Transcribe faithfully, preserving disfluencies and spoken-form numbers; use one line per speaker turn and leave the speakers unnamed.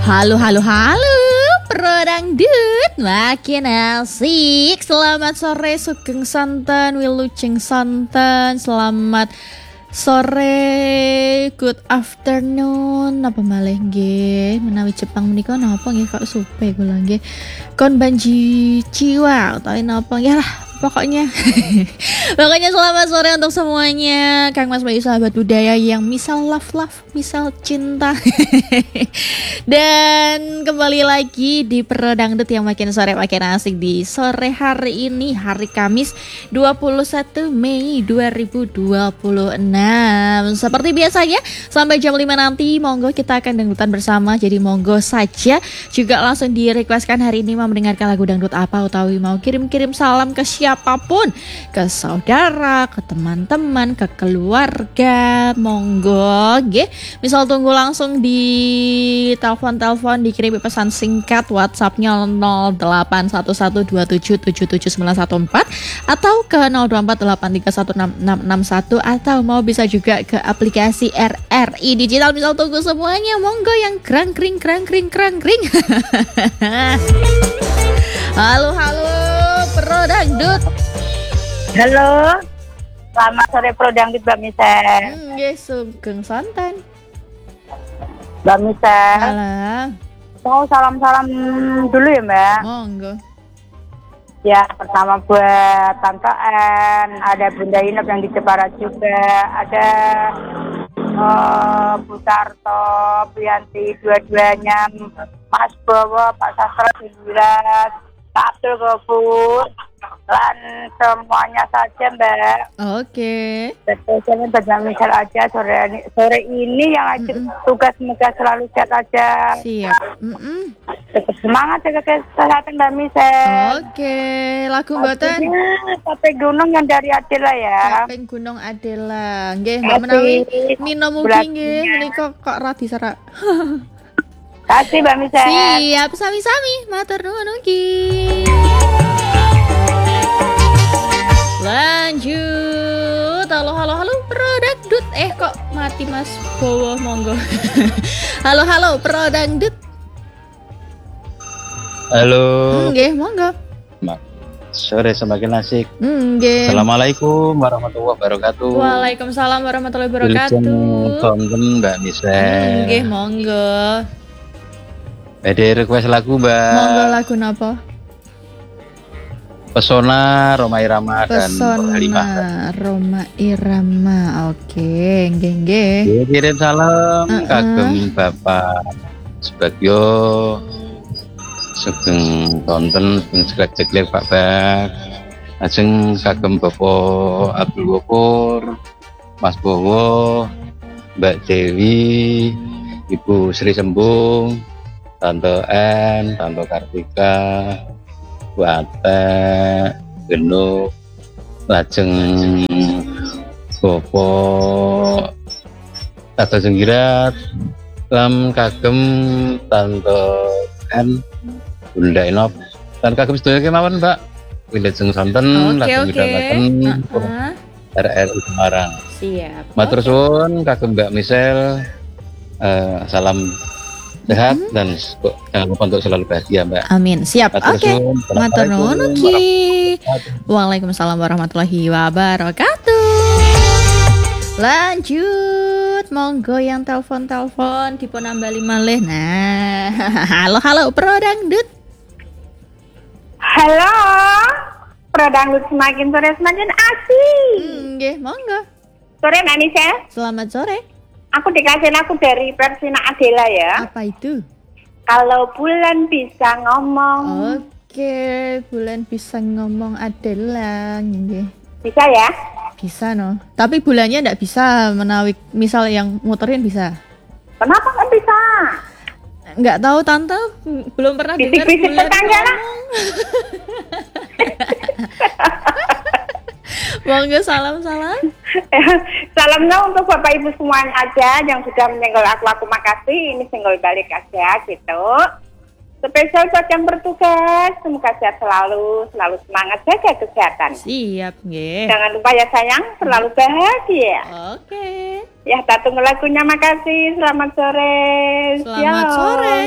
Halo, halo, halo, Prodangdut, makin asik. Selamat sore, Sugeng Santan, Wilujeng Santan. Selamat sore, good afternoon. Apa malih nggih? Menawi Jepang menika napa nggih kok supe kula nggih. Kon banji jiwa utawi napa ya lah. Pokoknya Pokoknya selamat sore untuk semuanya, Kang Mas Bayu sahabat budaya yang misal love love, misal cinta. Dan kembali lagi di Prodangdut yang makin sore makin asik di sore hari ini, hari Kamis dua puluh satu Mei dua ribu dua puluh enam. Seperti biasanya sampai jam lima nanti monggo kita akan dangdutan bersama. Jadi monggo saja juga langsung di requestkan hari ini mau mendengarkan lagu dangdut apa, utawi mau kirim-kirim salam ke siapapun, ke saudara, ke teman-teman, ke keluarga, monggo nggih. Misal tunggu langsung di telepon-telepon, dikirim pesan singkat WhatsApp-nya nol delapan satu satu dua tujuh tujuh tujuh sembilan satu empat atau ke nol dua empat delapan tiga satu enam enam enam satu, atau mau bisa juga ke aplikasi R R I Digital. Misal tunggu semuanya, monggo yang krang kring krang kring krang kring. Halo halo Prodangdut.
Halo, selamat sore Prodangdut Mbak Misel.
Hmm, yes, Sugeng Santan.
Mbak Misel.
Halo.
Mau salam-salam dulu ya Mbak.
Monggo.
Ya, pertama buat Tante N, ada Bunda Inap yang di Jepara juga, ada uh, Bu Tarto, Bu Yanti, dua-duanya, Mas Bowo, Pak Sastra, Bilas, Pak Abdul Gopur, dan semuanya saja Mbak.
Oke.
Spesialnya bagi misal aja sore ini, sore ini yang aja tugas semoga selalu sehat aja.
Siap. Mm-mm.
Tetap semangat jaga kesehatan Mbak Misel.
Oke, lagu mboten.
Sampai gunung yang dari Adela ya.
Kaping Gunung Adela. Nggih, Mbak menawi minum mugi nggih menika kok ra diserak.
Kasih Mbak Misel.
Siap, sami-sami. Matur nuwun ugi. Lanjut. Halo halo halo Prodangdut. Eh kok mati Mas Bowo, monggo. Halo halo Prodangdut.
Halo.
Nggih, monggo.
Sore semakin asik.
Nggih.
Assalamualaikum warahmatullahi wabarakatuh.
Waalaikumsalam warahmatullahi wabarakatuh.
Tonton Mbak Misel.
Nggih, monggo.
Ada request lagu Mbak.
Monggo lagu napa?
Pesona Roma Irama dan Halimah.
Pesona Roma Irama. Oke, nggih nggih.
Kirim salam
Uh-uh.
kagem Bapak Subagyo, Sugeng Tonton, Sugeng Ceklek-ceklek Pak Bak, ajeng kagem Bapak Abdul Gopur, Mas Bowo, Mbak Dewi, Ibu Sri Sembung, Tante N, Tante Kartika, Bu Ate, Genuk, lajeng Bopo Tante Jenggirat, lam kagem Tante N, Bunda Inop, dan kagem sedaya kemawon Mbak. Wilujeng Santen,
Oke
lajeng
oke.
midhangetaken
Heeh.
R R I Semarang.
Siap.
Matur suwun kagem Mbak Misel. Eh, salam sehat dan jangan lupa untuk selalu bahagia Mbak.
Amin. Siap.
Matur
Oke.
suwun.
Matur nuwun
Assalamualaikum
ugi. Waalaikumsalam warahmatullahi wabarakatuh. Lanjut. Monggo yang telepon-telepon dipun nambali malih. Nah, halo halo Prodangdut.
Halo, Prodangdut semakin sore semakin asik.
Nggih, monggo.
Sore Mbak Misel.
Selamat sore.
Aku dikasih lagu dari Persina Adela ya.
Apa itu?
Kalau bulan bisa ngomong.
Oke, bulan bisa ngomong Adela, nggih.
Bisa ya?
Bisa no. Tapi bulannya ndak bisa menawi misal yang muterin bisa.
Kenapa nggak bisa?
Nggak tahu tante, belum pernah dengar
Bisik-bisik
bulan
tetangga lah.
ngomong. Monggo salam-salam.
Salamnya untuk Bapak Ibu semuanya aja yang sudah menyenggol aku, aku makasih. Ini senggol balik aja gitu. Spesial buat yang bertugas, semoga sehat selalu, selalu semangat jaga kesehatan.
Siap, nggih.
Jangan lupa ya sayang, selalu bahagia.
Oke.
Ya, tak tunggu lagunya, makasih. Selamat sore.
Selamat
Yo.
sore.